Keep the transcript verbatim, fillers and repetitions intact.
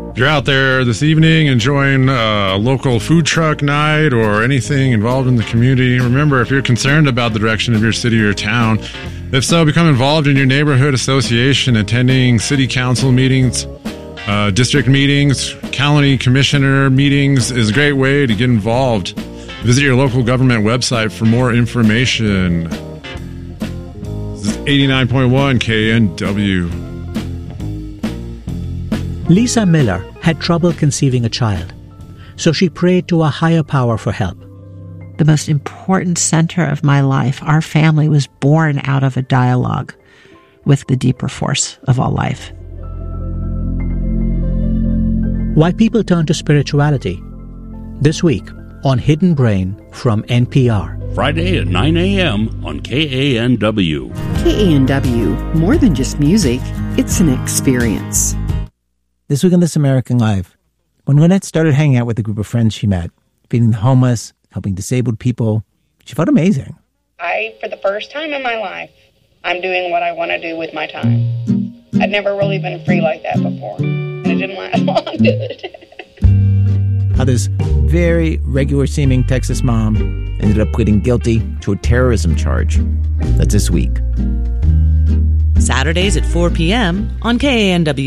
If you're out there this evening enjoying a local food truck night or anything involved in the community, remember, if you're concerned about the direction of your city or town, if so, become involved in your neighborhood association, attending city council meetings, uh, district meetings, county commissioner meetings is a great way to get involved. Visit your local government website for more information. This is eighty-nine point one K N W. Lisa Miller had trouble conceiving a child, so she prayed to a higher power for help. The most important center of my life, our family, was born out of a dialogue with the deeper force of all life. Why people turn to spirituality. This week on Hidden Brain from N P R. Friday at nine a.m. on K A N W. K A N W, more than just music, it's an experience. This week on This American Life, when Lynette started hanging out with a group of friends she met, feeding the homeless, helping disabled people, she felt amazing. I, for the first time in my life, I'm doing what I want to do with my time. I'd never really been free like that before, and it didn't last long, did it? How this very regular-seeming Texas mom ended up pleading guilty to a terrorism charge. That's this week. Saturdays at four p.m. on K A N W.